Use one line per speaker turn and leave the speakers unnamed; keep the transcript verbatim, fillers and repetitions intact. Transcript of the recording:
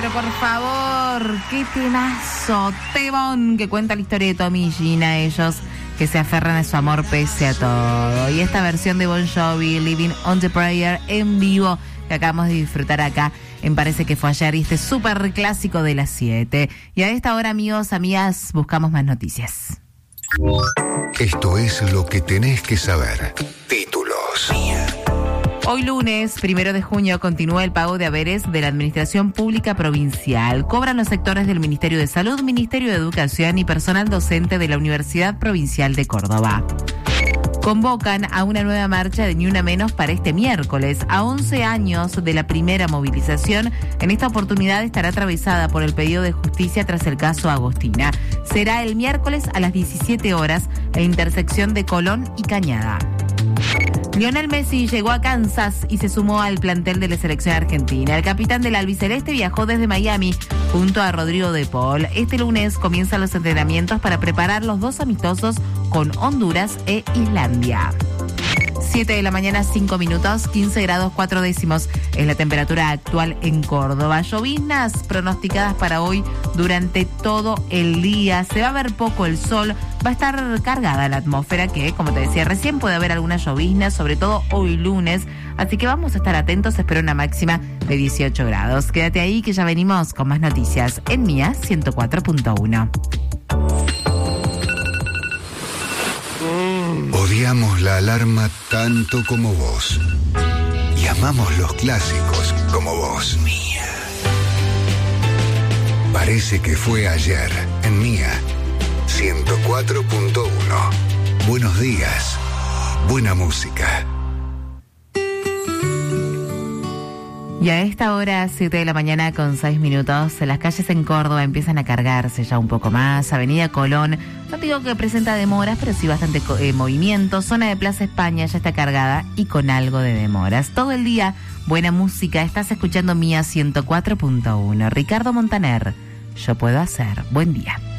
pero por favor, qué temazo, temón que cuenta la historia de Tommy y Gina, ellos que se aferran a su amor pese a todo. Y esta versión de Bon Jovi, Living on the Prayer, en vivo, que acabamos de disfrutar acá en Parece que fue ayer, y este súper clásico de las siete. Y a esta hora, amigos, amigas, buscamos más noticias.
Esto es lo que tenés que saber. Títulos.
Hoy lunes, primero de junio, continúa el pago de haberes de la Administración Pública Provincial. Cobran los sectores del Ministerio de Salud, Ministerio de Educación y personal docente de la Universidad Provincial de Córdoba. Convocan a una nueva marcha de Ni Una Menos para este miércoles, a once años de la primera movilización. En esta oportunidad estará atravesada por el pedido de justicia tras el caso Agostina. Será el miércoles a las diecisiete horas en intersección de Colón y Cañada. Lionel Messi llegó a Kansas y se sumó al plantel de la selección argentina. El capitán del albiceleste viajó desde Miami junto a Rodrigo de Paul. Este lunes comienzan los entrenamientos para preparar los dos amistosos con Honduras e Islandia. siete de la mañana, cinco minutos, quince grados cuatro décimos es la temperatura actual en Córdoba. Lloviznas pronosticadas para hoy durante todo el día. Se va a ver poco el sol, va a estar cargada la atmósfera que, como te decía recién, puede haber algunas lloviznas, sobre todo hoy lunes. Así que vamos a estar atentos, espero una máxima de dieciocho grados. Quédate ahí que ya venimos con más noticias en Mía ciento cuatro punto uno.
Odiamos la alarma tanto como vos. Y amamos los clásicos como vos. Mía. Parece que fue ayer en Mía ciento cuatro punto uno. Buenos días. Buena música.
Y a esta hora, siete de la mañana con seis minutos, las calles en Córdoba empiezan a cargarse ya un poco más. Avenida Colón, no digo que presenta demoras, pero sí bastante eh, movimiento. Zona de Plaza España ya está cargada y con algo de demoras. Todo el día, buena música. Estás escuchando Mía ciento cuatro punto uno. Ricardo Montaner, Yo Puedo Hacer. Buen día.